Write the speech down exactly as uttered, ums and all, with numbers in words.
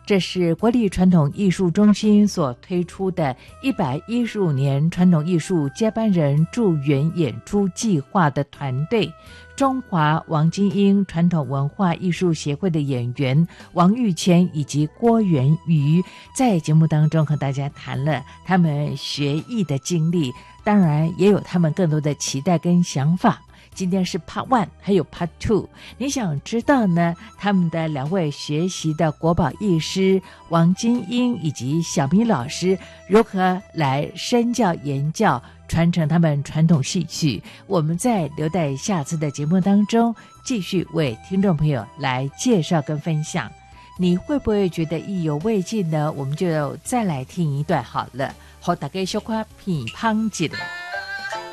这是国立传统艺术中心所推出的一百一十五年传统艺术接班人助援演出计划的团队，中华王金英传统文化艺术协会的演员王玉谦以及郭元瑜，在节目当中和大家谈了他们学艺的经历，当然也有他们更多的期待跟想法。今天是 Part One， 还有 Part Two。你想知道呢？他们的两位学习的国宝艺师王金英以及小米老师如何来身教言教，传承他们传统戏曲？我们再留待下次的节目当中继续为听众朋友来介绍跟分享。你会不会觉得意犹未尽呢？我们就再来听一段好了，好大家小可品乓一下。